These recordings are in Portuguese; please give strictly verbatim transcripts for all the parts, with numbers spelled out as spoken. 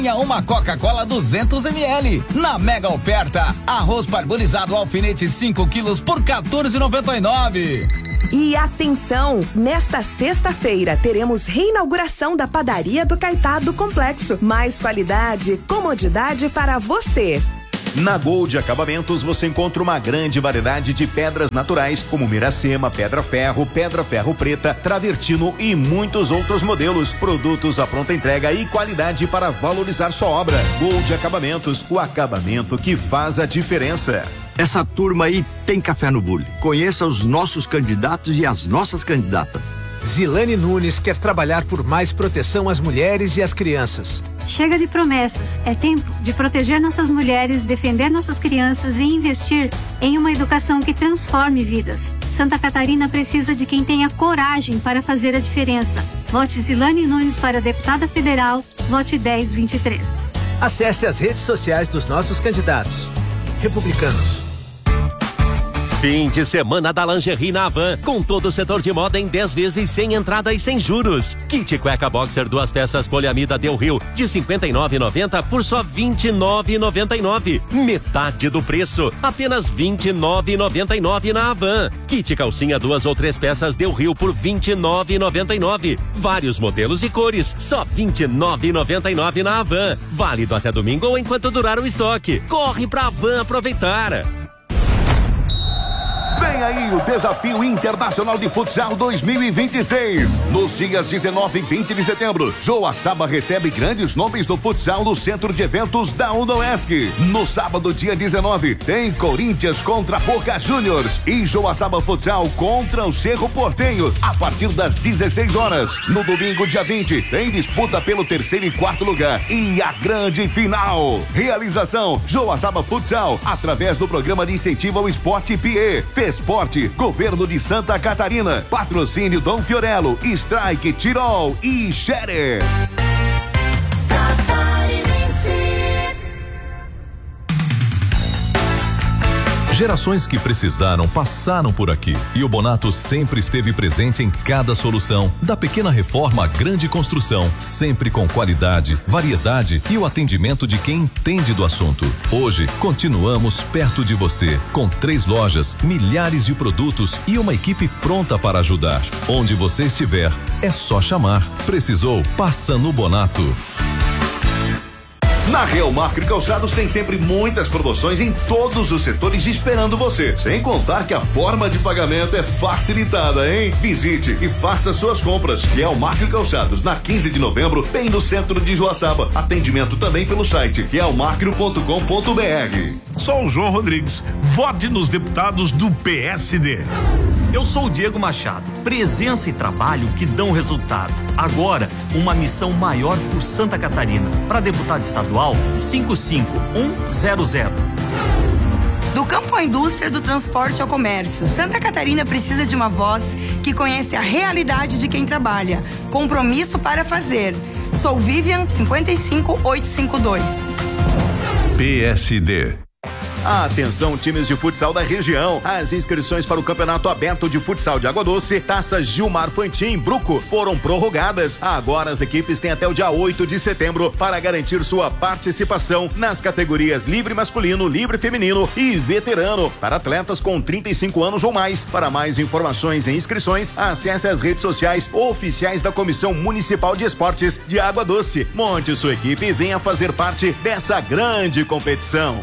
Uma Coca-Cola duzentos mililitros. Na mega oferta, arroz parbolizado alfinete cinco quilos por quatorze e noventa e nove. E atenção, nesta sexta-feira teremos reinauguração da padaria do Caetá do Complexo. Mais qualidade, comodidade para você. Na Gold Acabamentos você encontra uma grande variedade de pedras naturais como Miracema, Pedra Ferro, Pedra Ferro Preta, Travertino e muitos outros modelos. Produtos à pronta entrega e qualidade para valorizar sua obra. Gold Acabamentos, o acabamento que faz a diferença. Essa turma aí tem café no bule. Conheça os nossos candidatos e as nossas candidatas. Zilane Nunes quer trabalhar por mais proteção às mulheres e às crianças. Chega de promessas, é tempo de proteger nossas mulheres, defender nossas crianças e investir em uma educação que transforme vidas. Santa Catarina precisa de quem tenha coragem para fazer a diferença. Vote Zilane Nunes para deputada federal, vote dez vinte e três. Acesse as redes sociais dos nossos candidatos. Republicanos. Fim de semana da lingerie na Havan, com todo o setor de moda em dez vezes sem entrada e sem juros. Kit cueca boxer duas peças poliamida Del Rio de cinquenta e nove reais e noventa centavos por só vinte e nove reais e noventa e nove centavos. Metade do preço, apenas vinte e nove reais e noventa e nove centavos na Havan. Kit calcinha duas ou três peças Del Rio por vinte e nove reais e noventa e nove centavos. Vários modelos e cores, só vinte e nove reais e noventa e nove centavos na Havan. Válido até domingo ou enquanto durar o estoque. Corre pra Havan aproveitar. Vem aí o Desafio Internacional de Futsal dois mil e vinte e seis. Nos dias dezenove e vinte de setembro, Joaçaba recebe grandes nomes do futsal no Centro de Eventos da UNOESC. No sábado, dia dezenove, tem Corinthians contra Boca Juniors e Joaçaba Futsal contra o Cerro Porteño, a partir das dezesseis horas. No domingo, dia vinte, tem disputa pelo terceiro e quarto lugar e a grande final. Realização Joaçaba Futsal, através do Programa de Incentivo ao Esporte P E. Esporte, Governo de Santa Catarina. Patrocínio Dom Fiorello, Strike, Tirol e Scherer. Gerações que precisaram passaram por aqui e o Bonato sempre esteve presente em cada solução, da pequena reforma à grande construção, sempre com qualidade, variedade e o atendimento de quem entende do assunto. Hoje, continuamos perto de você, com três lojas, milhares de produtos e uma equipe pronta para ajudar. Onde você estiver, é só chamar. Precisou? Passa no Bonato. Na Real Marco Calçados tem sempre muitas promoções em todos os setores esperando você. Sem contar que a forma de pagamento é facilitada, hein? Visite e faça suas compras. Real Marco Calçados, na quinze de novembro, bem no centro de Joaçaba. Atendimento também pelo site real marco ponto com ponto b r. Sou o João Rodrigues. Vote nos deputados do P S D. Eu sou o Diego Machado. Presença e trabalho que dão resultado. Agora, uma missão maior por Santa Catarina. Para deputado estadual, cinco cinco um zero zero. Do campo à indústria, do transporte ao comércio, Santa Catarina precisa de uma voz que conhece a realidade de quem trabalha. Compromisso para fazer. Sou Vivian cinquenta e cinco oito cinco dois. P S D. Atenção, times de futsal da região. As inscrições para o Campeonato Aberto de Futsal de Água Doce, Taça Gilmar Fantin Bruco, foram prorrogadas. Agora as equipes têm até o dia oito de setembro para garantir sua participação nas categorias livre masculino, livre feminino e veterano, para atletas com trinta e cinco anos ou mais. Para mais informações e inscrições, acesse as redes sociais oficiais da Comissão Municipal de Esportes de Água Doce. Monte sua equipe e venha fazer parte dessa grande competição.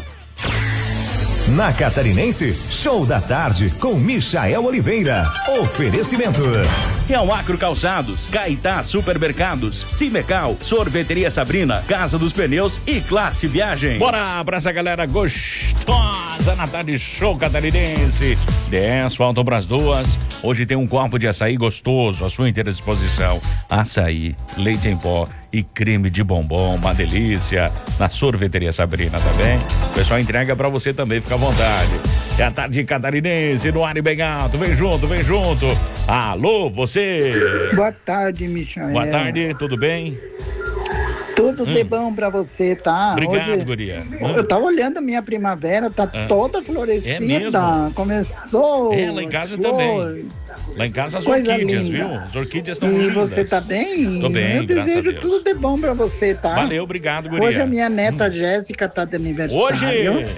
Na Catarinense, show da tarde com Michael Oliveira. Oferecimento. Real Macro Calçados, Caetá Supermercados, Cimecal, Sorveteria Sabrina, Casa dos Pneus e Classe Viagens. Bora pra essa galera gostosa na tarde show catarinense. dez, faltam pras duas. Hoje tem um copo de açaí gostoso à sua inteira disposição. Açaí, leite em pó e creme de bombom, uma delícia. Na Sorveteria Sabrina também. O pessoal entrega pra você também, fica à vontade. É a tarde catarinense no ar e bem alto. Vem junto, vem junto. Alô, você. Boa tarde, Michael. Boa tarde, tudo bem? Tudo Hum. de bom pra você, tá? Obrigado, Hoje, guria. eu tava olhando a minha primavera, tá Ah. toda É florescida. mesmo? Começou. É, lá em casa as flores. também. Lá em casa as Coisa orquídeas, linda. viu? As orquídeas estão E lindas. você tá bem? Tô bem, Eu graças a desejo Deus. tudo de bom pra você, tá? Valeu, obrigado, guria. Hoje a minha neta Jéssica tá de aniversário. Hoje!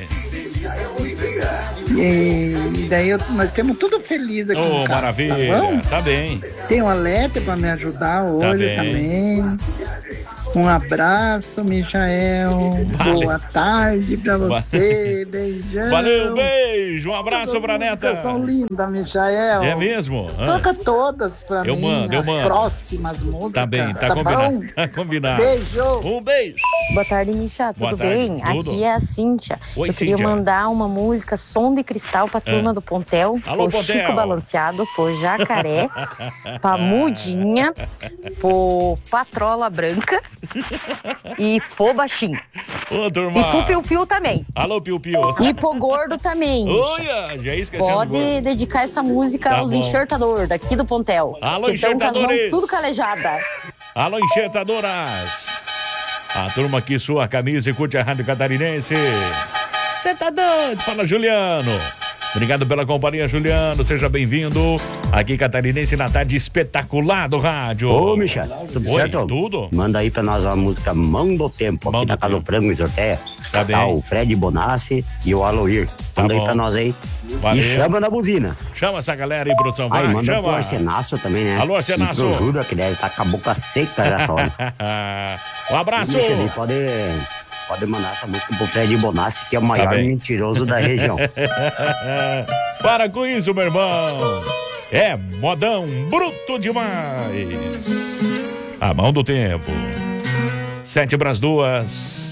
E daí eu- nós temos tudo feliz aqui Ô, em casa, maravilha. tá bom? Tá bem. Tem o Alete pra me ajudar hoje bem. também. Um abraço, Michael. Vale. Boa tarde pra você. Beijão. Valeu, beijo. Um abraço pra neta. São linda, Michael. É mesmo? Ah. Toca todas pra Eu mim, mando, eu as mando. próximas músicas. Tá bem, tá, bom? combinado. Tá combinado. Beijo. Um beijo. Boa tarde, Micha. Boa Tudo tarde, bem? tudo. Aqui é a Cíntia. Oi, Eu queria Cíntia. mandar uma música Som de Cristal pra turma Ah. do Pontel. Alô, pro Pontel. Chico Balanceado, pro Jacaré, pra Mudinha, pro Patrola Branca e pro Baixinho. Ô, turma. E pro Piu Piu também. Alô, Piu Piu. E pro Gordo também, Micha. Olha, já esquecendo do Pode gordo. dedicar essa música Tá aos bom. enxertadores daqui do Pontel. Alô, que tão com as mãos enxertadores. tudo calejada. Alô, enxertadoras. A turma que sua camisa e curte a Rádio Catarinense. Você tá doido? Fala, Juliano. Obrigado pela companhia, Juliano. Seja bem-vindo. Aqui, Catarinense, na tarde espetacular do rádio. Ô, Michel, tudo Oi, certo? Tudo? Manda aí pra nós a música Mão do Tempo, aqui da Casa do Frango, em Sorteia. Tá bem. o Fred Bonassi e o Aloir. Tá Manda aí bom. pra nós aí. Valeu. E chama na buzina. Chama essa galera aí, produção. Vai, Aí, manda chama. pro Arsenaço também, né? Alô, Arsenaço. E pro Júlio, que deve estar com a boca seca já só. Um abraço. Michel, ele pode, pode mandar essa música pro Fred Bonassi, que é o maior bem. mentiroso da região. Para com isso, meu irmão. É modão bruto demais. A mão do tempo. Sete para as duas.